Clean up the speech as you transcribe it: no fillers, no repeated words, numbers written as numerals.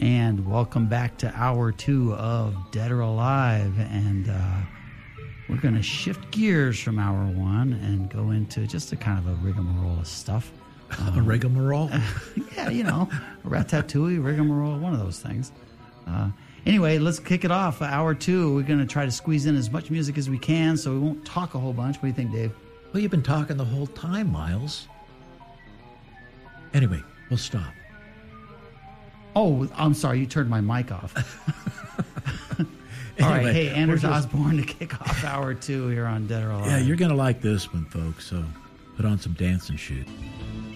And welcome back to hour 2 of Dead or Alive. And we're going to shift gears from hour 1 and go into just a kind of a rigmarole of stuff. A rigmarole? Yeah, you know, a ratatouille, rigmarole, one of those things. Anyway, let's kick it off. Hour 2, we're going to try to squeeze in as much music as we can so we won't talk a whole bunch. What do you think, Dave? Well, you've been talking the whole time, Miles. Anyway, we'll stop. Oh, I'm sorry. You turned my mic off. All right. Hey, Anders Osborne to kick off hour 2 here on Dead or Alive. Yeah, you're going to like this one, folks, so put on some dancing shoes.